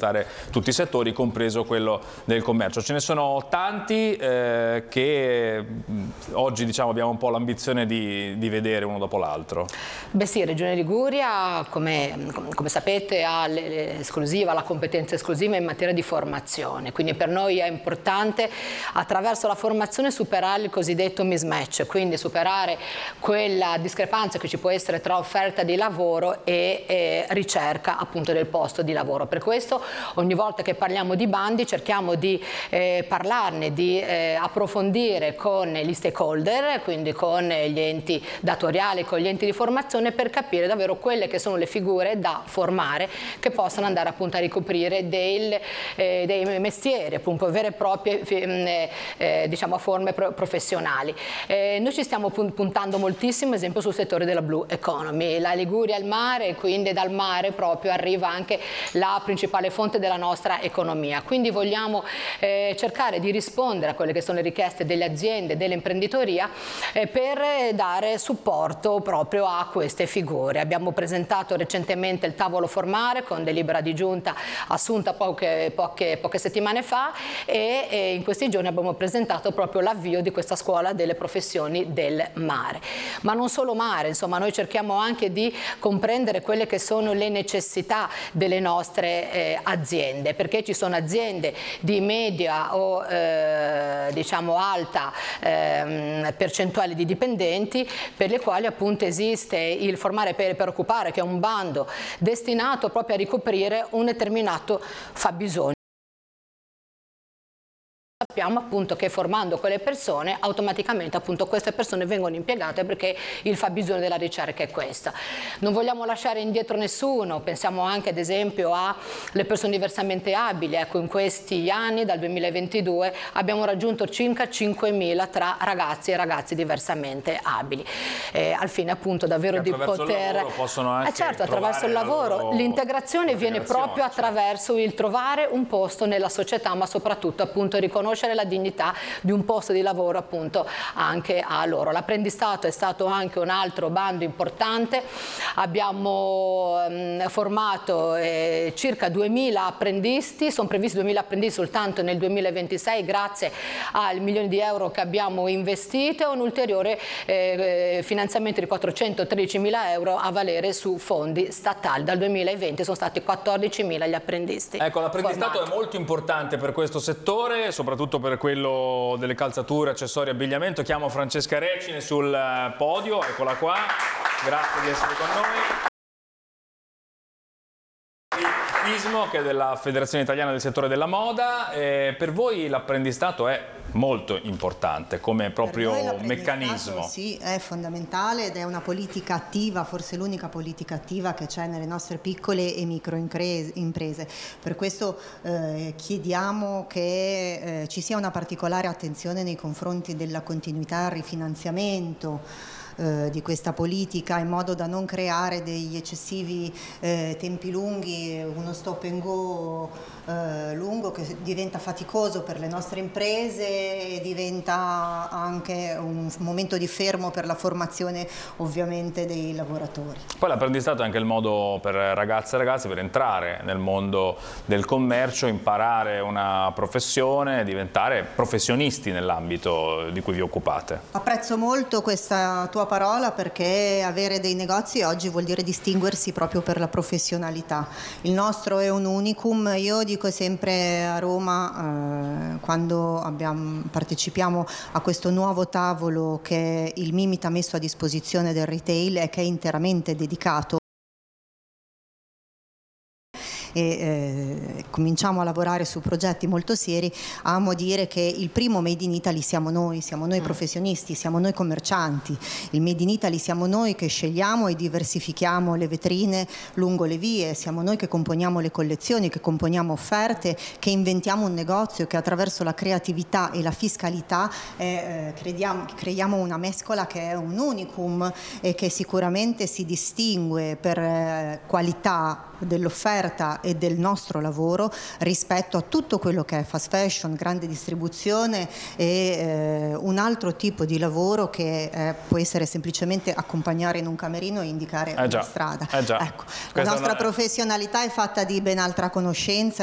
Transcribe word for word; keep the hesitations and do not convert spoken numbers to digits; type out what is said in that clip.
aiutare tutti i settori, compreso quello del commercio. Ce ne sono tanti eh, che mh, oggi diciamo, abbiamo un po' l'ambizione di, di vedere uno dopo l'altro. Beh sì, Regione Liguria, come, come sapete, ha l'esclusiva, la competenza esclusiva in materia di formazione, quindi per noi è importante attraverso la formazione superare il cosiddetto mismatch, quindi superare quella discrepanza che ci può essere tra offerta di lavoro e, e ricerca appunto del posto di lavoro. Per questo ogni volta che parliamo di bandi cerchiamo di eh, parlarne, di eh, approfondire con gli stakeholder, quindi con gli enti datoriali, con gli enti di formazione, per capire davvero quelle che sono le figure da formare che possano andare appunto a ricoprire del, eh, dei mestieri, appunto vere e proprie eh, eh, diciamo forme pro professionali. Eh, noi ci stiamo puntando moltissimo, ad esempio, sul settore della blue economy. La Liguria è il mare e quindi dal mare proprio arriva anche la principale fonte della nostra economia. Quindi vogliamo eh, cercare di rispondere a quelle che sono le richieste delle aziende, dell'imprenditoria eh, per dare supporto proprio a queste figure. Abbiamo presentato recentemente il tavolo formare con delibera di giunta assunta poche, poche, poche settimane fa e, e in questi giorni abbiamo presentato proprio l'avvio di questa scuola delle professioni del mare. Ma non solo mare, insomma, noi cerchiamo anche di comprendere quelle che sono le necessità delle nostre eh, aziende, perché ci sono aziende di media o eh, diciamo alta eh, percentuale di dipendenti per le quali appunto esiste il formare per, per occupare, che è un bando destinato proprio a ricoprire un determinato fabbisogno. Sappiamo appunto che formando quelle persone automaticamente appunto queste persone vengono impiegate, perché il fabbisogno della ricerca è questo. Non vogliamo lasciare indietro nessuno, pensiamo anche ad esempio alle persone diversamente abili. Ecco, in questi anni dal duemilaventidue abbiamo raggiunto circa cinquemila tra ragazzi e ragazze diversamente abili, eh, al fine appunto davvero di poter possono anche eh certo, attraverso il lavoro l'integrazione viene proprio attraverso il trovare un posto nella società, ma soprattutto appunto riconoscere la dignità di un posto di lavoro appunto anche a loro. L'apprendistato è stato anche un altro bando importante, abbiamo um, formato eh, circa duemila apprendisti, sono previsti duemila apprendisti soltanto nel duemilaventisei grazie ai milioni di euro che abbiamo investito e un ulteriore eh, finanziamento di quattrocentotredicimila euro a valere su fondi statali. Dal duemilaventi sono stati quattordicimila gli apprendisti. Ecco, l'apprendistato è molto importante per questo settore, soprattutto per quello delle calzature, accessori, abbigliamento. Chiamo Francesca Recine sul podio, eccola qua, grazie di essere con noi. ISMO, che è della Federazione Italiana del Settore della Moda. Eh, per voi l'apprendistato è molto importante come proprio meccanismo? Sì, è fondamentale ed è una politica attiva, forse l'unica politica attiva che c'è nelle nostre piccole e micro imprese. Per questo eh, chiediamo che eh, ci sia una particolare attenzione nei confronti della continuità, il rifinanziamento Eh, di questa politica, in modo da non creare degli eccessivi eh, tempi lunghi, uno stop and go eh, lungo che diventa faticoso per le nostre imprese e diventa anche un momento di fermo per la formazione ovviamente dei lavoratori. Poi l'apprendistato è anche il modo per ragazze e ragazzi per entrare nel mondo del commercio, imparare una professione, diventare professionisti nell'ambito di cui vi occupate. Apprezzo molto questa tua parola, perché avere dei negozi oggi vuol dire distinguersi proprio per la professionalità. Il nostro è un unicum. Io dico sempre a Roma, eh, quando abbiamo, partecipiamo a questo nuovo tavolo che il Mimit ha messo a disposizione del retail e che è interamente dedicato e eh, cominciamo a lavorare su progetti molto seri, amo dire che il primo Made in Italy siamo noi, siamo noi professionisti, siamo noi commercianti. Il Made in Italy siamo noi che scegliamo e diversifichiamo le vetrine lungo le vie, siamo noi che componiamo le collezioni, che componiamo offerte, che inventiamo un negozio, che attraverso la creatività e la fiscalità eh, crediamo, creiamo una mescola che è un unicum e che sicuramente si distingue per eh, qualità dell'offerta e del nostro lavoro rispetto a tutto quello che è fast fashion, grande distribuzione e eh, un altro tipo di lavoro che eh, può essere semplicemente accompagnare in un camerino e indicare eh già, una strada. Eh già. Ecco, la nostra professionalità è fatta di ben altra conoscenza.